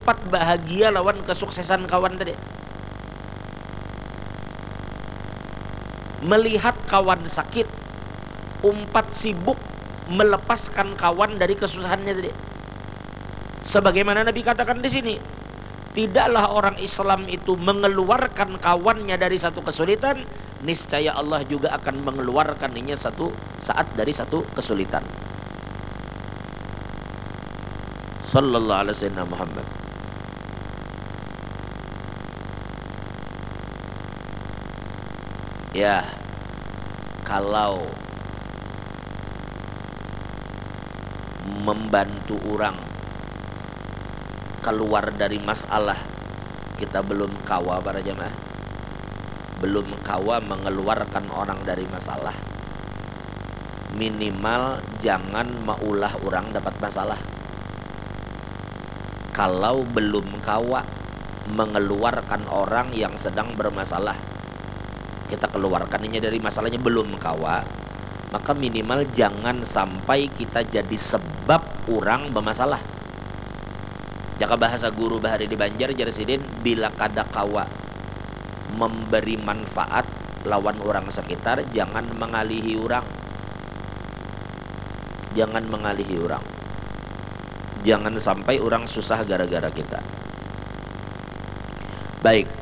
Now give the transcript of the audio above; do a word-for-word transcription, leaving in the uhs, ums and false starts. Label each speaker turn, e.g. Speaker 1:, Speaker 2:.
Speaker 1: umpat bahagia lawan kesuksesan kawan tadi. Melihat kawan sakit, umpat sibuk melepaskan kawan dari kesusahannya tadi. Sebagaimana Nabi katakan di sini, tidaklah orang Islam itu mengeluarkan kawannya dari satu kesulitan, niscaya Allah juga akan mengeluarkannya satu saat dari satu kesulitan. Sallallahu alaihi wasallam Muhammad. Ya, kalau membantu orang keluar dari masalah, kita belum kawa para jemaah, belum kawa mengeluarkan orang dari masalah, minimal jangan maulah orang dapat masalah. Kalau belum kawa mengeluarkan orang yang sedang bermasalah, kita keluarkannya dari masalahnya belum kawa, maka minimal jangan sampai kita jadi sebab orang bermasalah. Jaka bahasa guru bahari di Banjar Jarsidin, bila kada kawa memberi manfaat lawan orang sekitar, jangan mengalihi orang. Jangan mengalihi orang. Jangan sampai orang susah gara-gara kita. Baik.